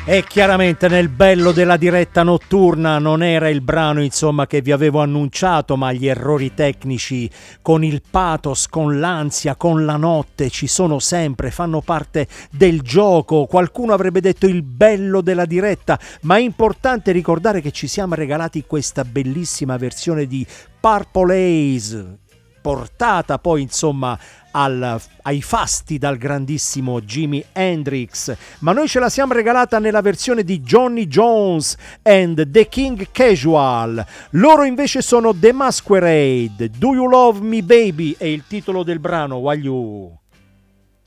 E chiaramente nel bello della diretta notturna non era il brano insomma che vi avevo annunciato, ma gli errori tecnici con il pathos, con l'ansia, con la notte ci sono sempre, fanno parte del gioco. Qualcuno avrebbe detto il bello della diretta, ma è importante ricordare che ci siamo regalati questa bellissima versione di Purple Haze, portata poi insomma ai fasti dal grandissimo Jimi Hendrix, ma noi ce la siamo regalata nella versione di Johnny Jones and the King Casual. Loro invece sono The Masquerade. Do You Love Me Baby è il titolo del brano. While You.